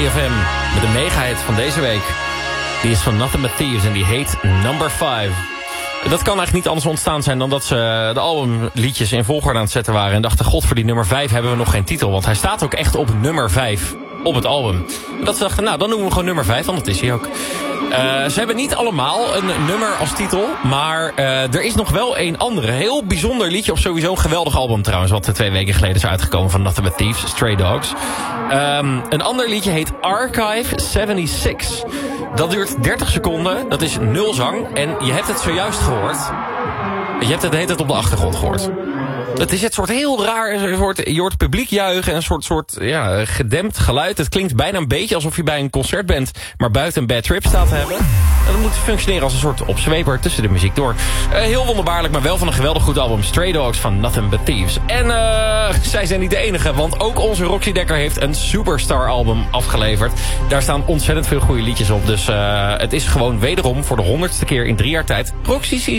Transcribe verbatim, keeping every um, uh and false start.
drie F M met de mega-hit van deze week. Die is van Nothing But Thieves en die heet Number vijf. Dat kan eigenlijk niet anders ontstaan zijn dan dat ze de albumliedjes in volgorde aan het zetten waren. En dachten, god, voor die nummer vijf hebben we nog geen titel. Want hij staat ook echt op nummer vijf op het album. En dat ze dachten, nou, dan noemen we gewoon nummer vijf, want dat is hij ook. Uh, ze hebben niet allemaal een nummer als titel. Maar uh, er is nog wel een andere. Heel bijzonder liedje op sowieso een geweldig album trouwens. Wat twee weken geleden is uitgekomen van Nothing But Thieves, Stray Dogs. Um, een ander liedje heet Archive zevenenzestig. Dat duurt dertig seconden. Dat is nul zang. En je hebt het zojuist gehoord. Je hebt het de hele tijd op de achtergrond gehoord. Het is het soort heel raar, een soort, je hoort publiek juichen en een soort, soort ja, gedempt geluid. Het klinkt bijna een beetje alsof je bij een concert bent, maar buiten een bad trip staat te hebben. En dat moet functioneren als een soort opzweper tussen de muziek door. Uh, heel wonderbaarlijk, maar wel van een geweldig goed album. Stray Dogs van Nothing But Thieves. En uh, zij zijn niet de enige, want ook onze Roxy Dekker heeft een Superstar album afgeleverd. Daar staan ontzettend veel goede liedjes op. Dus uh, het is gewoon wederom voor de honderdste keer in drie jaar tijd Roxy